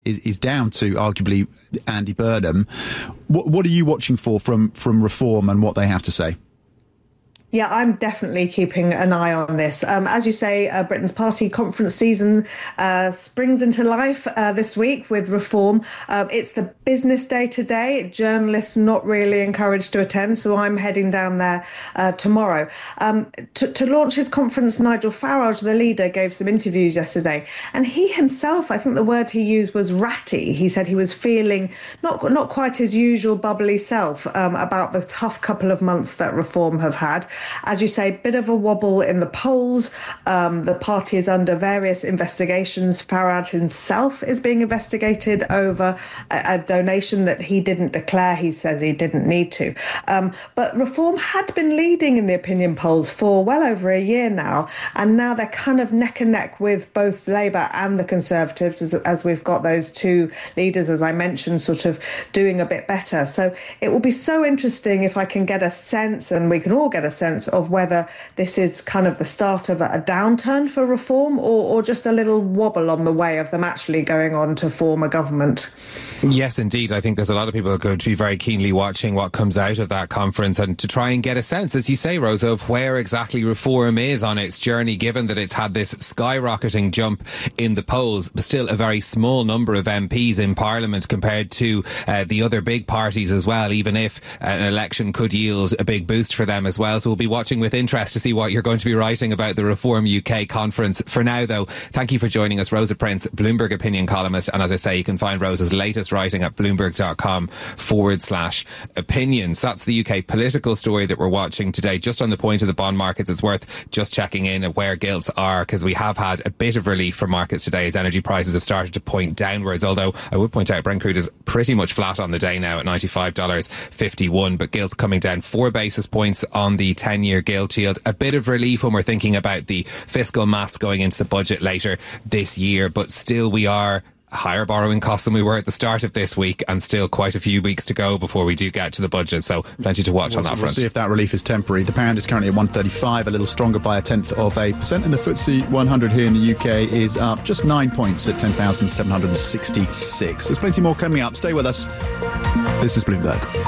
is down to arguably Andy Burnham. What are you watching for from Reform and what they have to say? Yeah, I'm definitely keeping an eye on this. As you say, Britain's party conference season springs into life this week with Reform. It's the business day today. Journalists not really encouraged to attend, so I'm heading down there tomorrow. To launch his conference, Nigel Farage, the leader, gave some interviews yesterday, and he himself, I think the word he used was ratty. He said he was feeling not quite his usual bubbly self about the tough couple of months that Reform have had. As you say, bit of a wobble in the polls. The party is under various investigations. Farage himself is being investigated over a donation that he didn't declare. He says he didn't need to. But Reform had been leading in the opinion polls for well over a year now. And now they're kind of neck and neck with both Labour and the Conservatives, as we've got those two leaders, as I mentioned, sort of doing a bit better. So it will be so interesting if I can get a sense, and we can all get a sense, of whether this is kind of the start of a downturn for Reform or just a little wobble on the way of them actually going on to form a government. Yes, indeed. I think there's a lot of people who are going to be very keenly watching what comes out of that conference and to try and get a sense, as you say, Rosa, of where exactly Reform is on its journey, given that it's had this skyrocketing jump in the polls, but still a very small number of MPs in Parliament compared to the other big parties as well, even if an election could yield a big boost for them as well. So we'll be watching with interest to see what you're going to be writing about the Reform UK conference. For now, though, thank you for joining us, Rosa Prince, Bloomberg opinion columnist. And as I say, you can find Rosa's latest writing at bloomberg.com/opinions. That's the UK political story that we're watching today. Just on the point of the bond markets, it's worth just checking in at where gilts are, because we have had a bit of relief for markets today as energy prices have started to point downwards. Although I would point out Brent crude is pretty much flat on the day now at $95.51, but gilts coming down 4 basis points on the 10-year gilt yield. A bit of relief when we're thinking about the fiscal maths going into the budget later this year, but still we are higher borrowing costs than we were at the start of this week, and still quite a few weeks to go before we do get to the budget, so plenty to watch on that front. We'll see if that relief is temporary. The pound is currently at 135, a little stronger by 0.1%, and the FTSE 100 here in the UK is up just 9 points at 10,766. There's plenty more coming up. Stay with us. This is Bloomberg.